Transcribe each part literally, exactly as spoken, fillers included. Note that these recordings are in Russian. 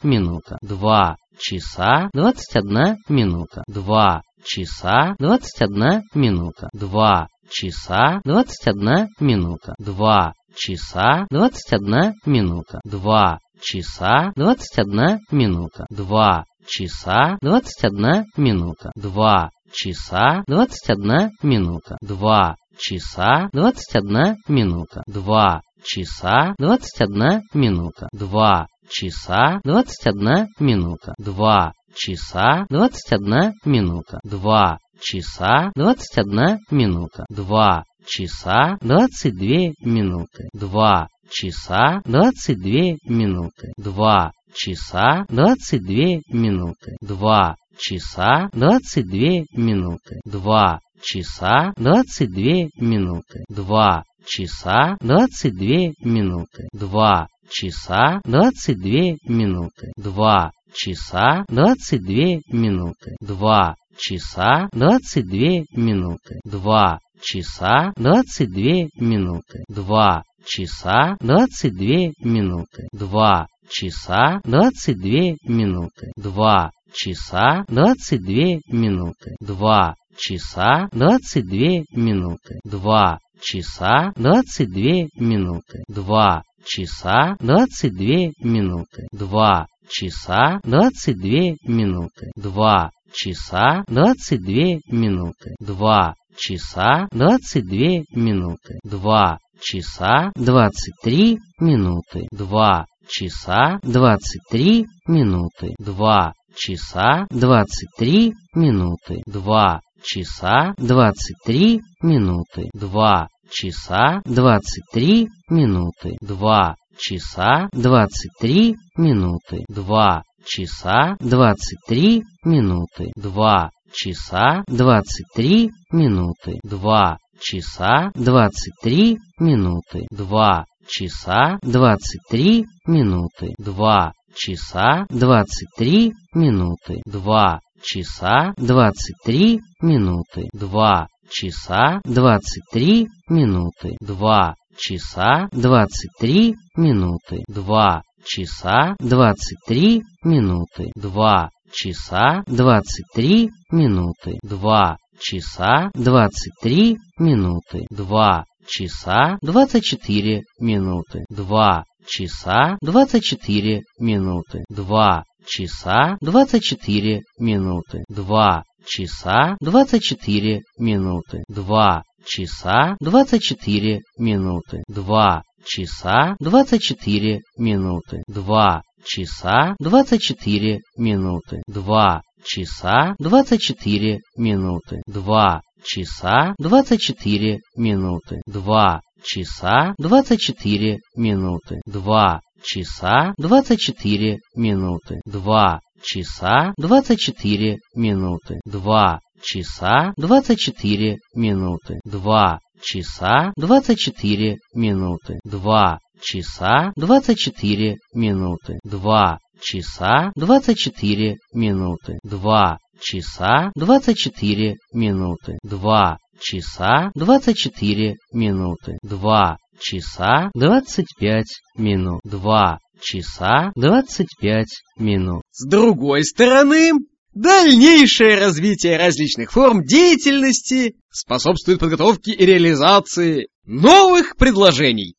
минута. Два часа двадцать одна минута. Два часа двадцать одна минута. Два часа двадцать одна минута. Два часа двадцать одна минута. Два часа двадцать одна минута. Два часа двадцать одна минута. Два часа двадцать одна минута. Два часа двадцать одна минута. Два часа двадцать одна минута. Два часа двадцать одна минута. Два часа двадцать одна минута. Два часа двадцать одна минута. Два часа двадцать две минуты. Два часа двадцать две минуты. Два часа двадцать две минуты. Два часа двадцать две минуты. Два часа двадцать две минуты. Два часа двадцать две минуты. Два часа двадцать две минуты. Два часа двадцать две минуты. Два часа двадцать две минуты. Два часа двадцать две минуты. Два часа двадцать две минуты. Два часа двадцать две минуты. Два часа двадцать две минуты. Два часа двадцать две минуты. Два часа двадцать две минуты. Два часа двадцать две минуты. Два часа двадцать две минуты. Два часа двадцать две минуты. Два часа двадцать две минуты. Два часа двадцать три минуты. Два часа двадцать три минуты. Два часа двадцать три минуты. Два часа двадцать три минуты. Два часа двадцать три минуты. Два часа двадцать три минуты. Два часа двадцать три минуты. Два часа двадцать три минуты. Два часа двадцать три минуты. Два часа двадцать три минуты. Два часа двадцать три минуты. Два часа двадцать три минуты. Два часа двадцать три минуты. Два часа двадцать три минуты. Два часа двадцать три минуты. Два часа двадцать три минуты. Два часа двадцать три минуты. Два часа двадцать четыре минуты. Два часа двадцать четыре минуты. Два часа двадцать четыре минуты. Два часа двадцать четыре минуты. Два часа двадцать четыре минуты. Два часа двадцать четыре минуты. Два часа двадцать четыре минуты. Два часа двадцать четыре минуты. Два часа двадцать четыре минуты. Два часа двадцать четыре минуты. Два часа двадцать четыре минуты. Два часа двадцать четыре минуты. Два часа двадцать четыре минуты. Два часа двадцать четыре минуты. Два часа двадцать четыре минуты. Два часа двадцать четыре минуты. Два часа двадцать четыре минуты. Два часа двадцать четыре минуты. Два часа двадцать пять минут. Два часа двадцать пять минут. С другой стороны, дальнейшее развитие различных форм деятельности способствует подготовке и реализации новых предложений.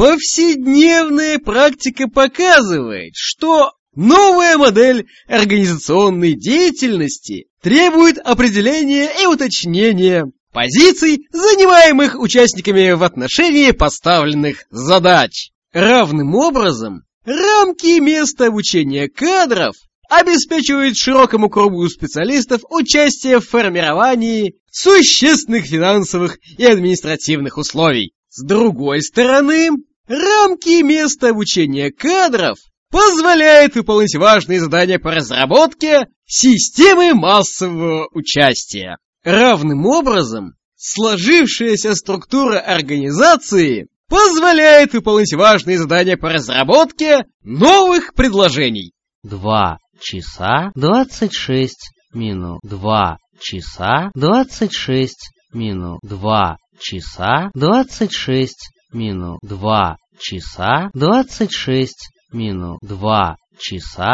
Повседневная практика показывает, что новая модель организационной деятельности требует определения и уточнения позиций, занимаемых участниками в отношении поставленных задач. Равным образом, рамки места обучения кадров обеспечивают широкому кругу специалистов участие в формировании существенных финансовых и административных условий. С другой стороны, рамки места обучения кадров позволяют выполнить важные задания по разработке системы массового участия. Равным образом, сложившаяся структура организации позволяет выполнить важные задания по разработке новых предложений. Два часа двадцать шесть минут. Два часа двадцать шесть минут. Два часа двадцать шесть минут. Два часа двадцать шесть минут. Два часа